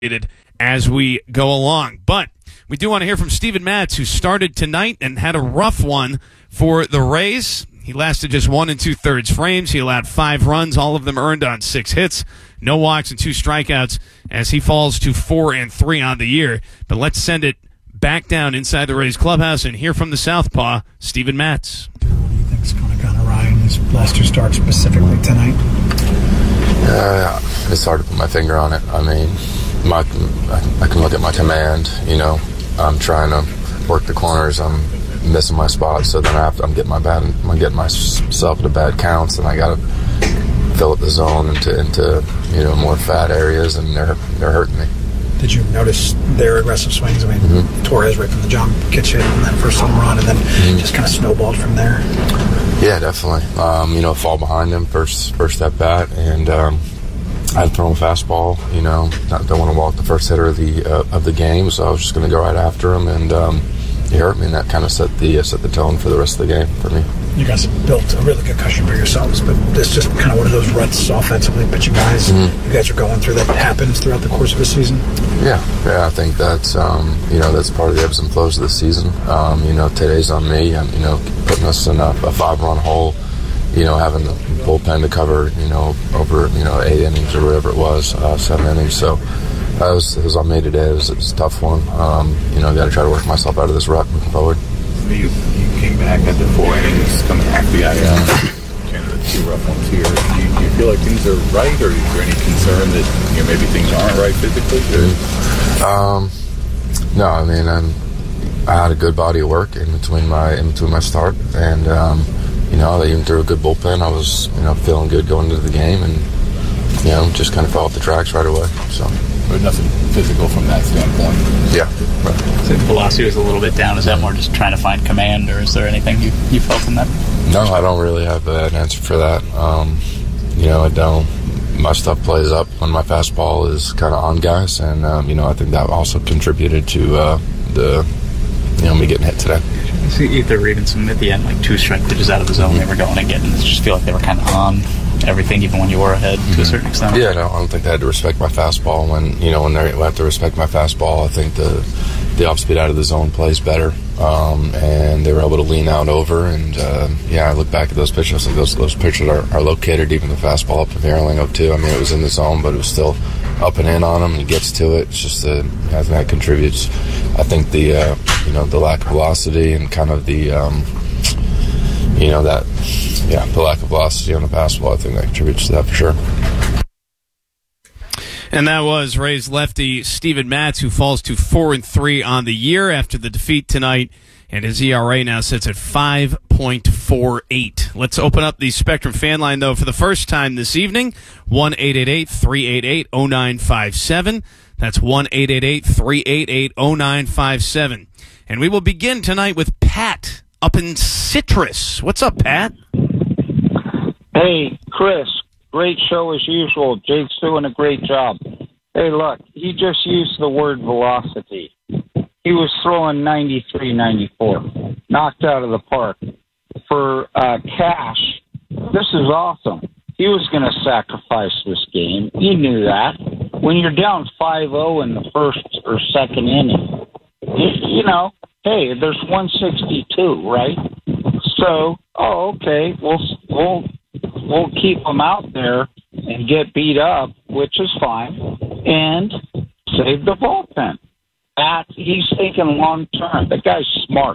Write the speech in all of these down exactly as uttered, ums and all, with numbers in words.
as we go along. But we do want to hear from Steven Matz, who started tonight and had a rough one for the Rays. He lasted just one and two-thirds frames. He allowed five runs, all of them earned on six hits, no walks and two strikeouts as he falls to four and three on the year. But let's send it back down inside the Rays clubhouse and hear from the Southpaw, Steven Matz. What do you think's kind of gone awry in these last two starts, specifically tonight? Uh, it's hard to put my finger on it. I mean, my I can look at my command. You know, I'm trying to work the corners. I'm missing my spots, so then I have to, I'm getting my bad. I'm getting myself into bad counts, and I got to fill up the zone into into you know more fat areas, and they're they're hurting me. Did you notice their aggressive swings? I mean, mm-hmm. Torres right from the jump gets hit, and then first home run, and then mm-hmm. just kind of snowballed from there. Yeah, definitely. Um, you know, fall behind him first first at bat, and um, I had thrown a fastball. You know, not, don't want to walk the first hitter of the uh, of the game, so I was just going to go right after him, and um, he hurt me, and that kind of set the uh, set the tone for the rest of the game for me. You guys built a really good cushion for yourselves, but it's just kind of one of those ruts offensively pitching guys mm-hmm. you guys are going through that happens throughout the course of the season. Yeah, yeah, I think that's um, you know that's part of the ebbs and flows of the season. Um, you know, today's on me, and you know, putting us in a, a five-run hole. You know, having the bullpen to cover, you know, over you know eight innings or whatever it was, uh, seven innings. So that was, it was on me today. It was, it was a tough one. Um, you know, got to try to work myself out of this rut moving forward. You, you came back at the four innings coming off the I L. Kind of the two rough ones here. Do you, do you feel like things are right, or is there any concern that you know maybe things aren't right physically? Um, no, I mean, I'm, I had a good body of work in between my in between my start, and um, you know, even through a good bullpen, I was you know feeling good going into the game, and you know just kind of fell off the tracks right away. So. But nothing physical from that standpoint. Yeah. Right. So velocity was a little bit down. Is that more just trying to find command, or is there anything you, you felt in that? No, I don't really have an answer for that. Um, you know, I don't. My stuff plays up when my fastball is kind of on guys, and um, you know, I think that also contributed to uh, the you know me getting hit today. So either even some at the end, like two strike pitches out of the zone, mm-hmm. they were going again, and it just feel like they were kind of on everything, even when you were ahead mm-hmm. to a certain extent. Yeah, no, I don't think they had to respect my fastball. When you know when they have to respect my fastball, I think the the off speed out of the zone plays better, um, and they were able to lean out over. And uh, yeah, I look back at those pitches. Like those those pitches are, are located. Even the fastball up to Vierlingo too. I mean, it was in the zone, but it was still up and in on him. He gets to it. It's just the I think that contributes. I think the uh, you know the lack of velocity and kind of the um, you know that. Yeah, the lack of velocity on the fastball, I think that contributes to that for sure. And that was Rays lefty Steven Matz, who falls to four and three on the year after the defeat tonight, and his E R A now sits at five point four eight. Let's open up the Spectrum fan line, though, for the first time this evening. one eight eight eight, three eight eight, oh nine five seven. That's one eight eight eight, three eight eight, oh nine five seven. And we will begin tonight with Pat up in Citrus. What's up, Pat? Hey, Chris, great show as usual. Jake's doing a great job. Hey, look, he just used the word velocity. He was throwing ninety-three, ninety-four, knocked out of the park. For uh, Cash, this is awesome. He was going to sacrifice this game. He knew that. When you're down five oh in the first or second inning, you, you know, hey, there's one sixty-two, right? So, oh, okay, we'll we'll we'll keep them out there and get beat up, which is fine, and save the bullpen. That he's thinking long term. That guy's smart.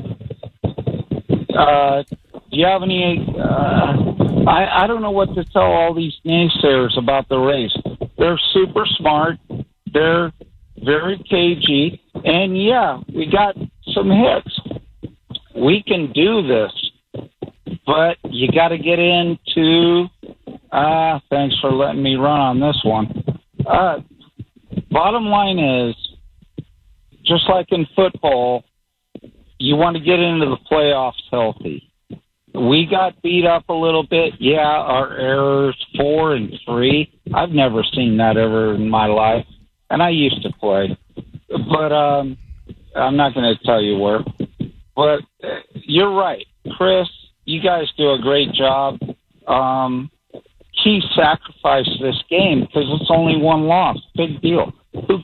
Uh, do you have any? Uh, I I don't know what to tell all these naysayers about the Rays. They're super smart. They're very cagey, and yeah, we got some hits. We can do this, but you got to get into. Uh, thanks for letting me run on this one. Uh, bottom line is, just like in football, you want to get into the playoffs healthy. We got beat up a little bit. Yeah, our errors, four and three. I've never seen that ever in my life, and I used to play. But um, I'm not going to tell you where. But uh, you're right. Chris, you guys do a great job. Um, he sacrificed this game because it's only one loss. Big deal.